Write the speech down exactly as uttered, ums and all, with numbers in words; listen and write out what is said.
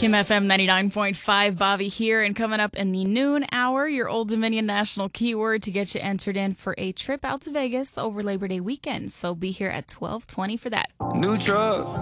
Kim F M ninety-nine point five, Bobby here, and coming up in the noon hour, your Old Dominion National keyword to get you entered in for a trip out to Vegas over Labor Day weekend. So be here at twelve twenty for that. New truck.